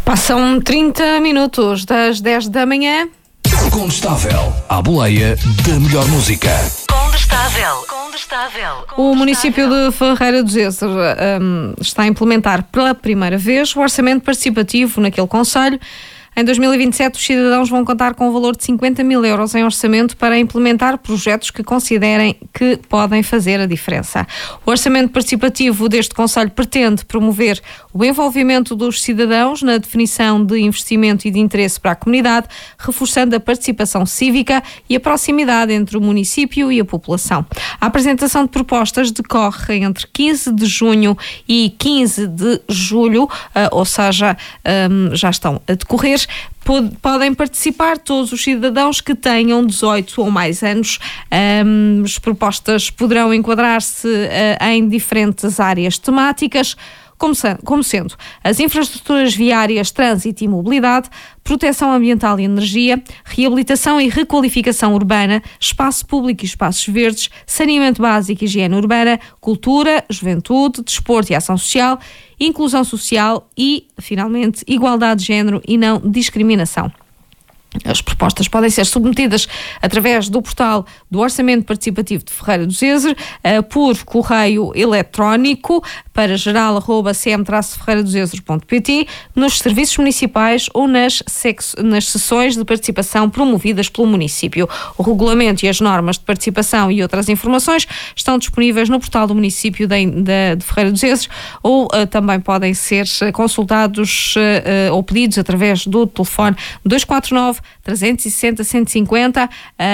Passam 30 minutos das 10 da manhã. Condestável, à boleia da melhor música. Condestável. O município de Ferreira do Zezer está a implementar pela primeira vez o orçamento participativo naquele concelho. Em 2027, os cidadãos vão contar com um valor de 50 mil euros em orçamento para implementar projetos que considerem que podem fazer a diferença. O orçamento participativo deste concelho pretende promover o envolvimento dos cidadãos na definição de investimento e de interesse para a comunidade, reforçando a participação cívica e a proximidade entre o município e a população. A apresentação de propostas decorre entre 15 de junho e 15 de julho, ou seja, já estão a decorrer. Podem participar todos os cidadãos que tenham 18 ou mais anos. As propostas poderão enquadrar-se em diferentes áreas temáticas, como sendo as infraestruturas viárias, trânsito e mobilidade, proteção ambiental e energia, reabilitação e requalificação urbana, espaço público e espaços verdes, saneamento básico e higiene urbana, cultura, juventude, desporto e ação social, inclusão social e, finalmente, igualdade de género e não discriminação. As propostas podem ser submetidas através do portal do Orçamento Participativo de Ferreira do Zezer, por correio eletrónico para geral@cm-ferreiradozezer.pt, nos serviços municipais ou nas sessões de participação promovidas pelo município. O regulamento e as normas de participação e outras informações estão disponíveis no portal do município de Ferreira do Zezer, ou também podem ser consultados ou pedidos através do telefone 249 360 150.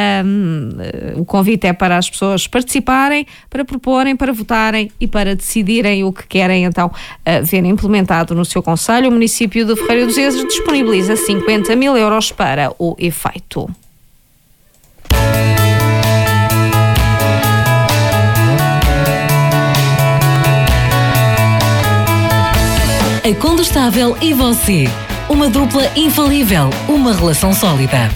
O convite é para as pessoas participarem, para proporem, para votarem e para decidirem o que querem então ver implementado no seu concelho. O município de Ferreira do Zezer disponibiliza 50 mil euros para o efeito. A Condestável e você. Uma dupla infalível, uma relação sólida.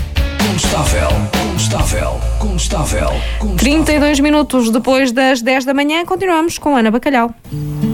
Condestável. 32 minutos depois das 10 da manhã, continuamos com Ana Bacalhau.